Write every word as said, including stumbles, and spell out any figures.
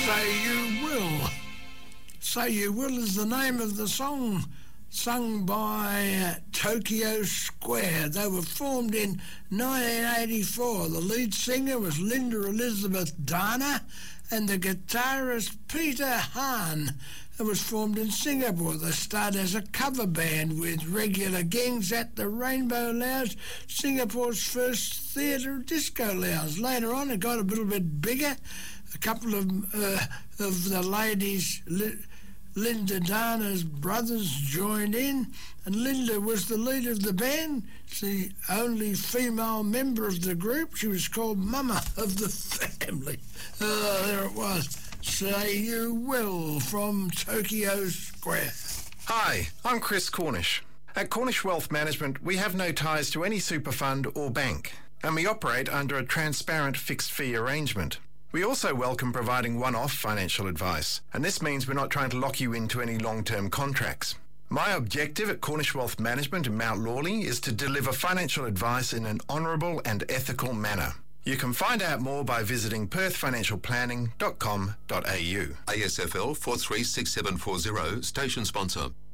Say You Will. Say You Will is the name of the song sung by uh, Tokyo Square. They were formed in nineteen eighty-four. The lead singer was Linda Elizabeth Dana and the guitarist Peter Hahn. It was formed in Singapore. They started as a cover band with regular gigs at the Rainbow Lounge, Singapore's first theatre disco lounge. Later on, it got a little bit bigger. A couple of uh, of the ladies, Linda Dana's brothers, joined in, and Linda was the leader of the band. She's the only female member of the group. She was called Mama of the family. Uh, there it was. Say You Will from Tokyo Square. Hi, I'm Chris Cornish. At Cornish Wealth Management, we have no ties to any super fund or bank, and we operate under a transparent fixed fee arrangement. We also welcome providing one-off financial advice, and this means we're not trying to lock you into any long-term contracts. My objective at Cornish Wealth Management in Mount Lawley is to deliver financial advice in an honourable and ethical manner. You can find out more by visiting perth financial planning dot com dot a u. A S F L four three six seven four zero, station sponsor.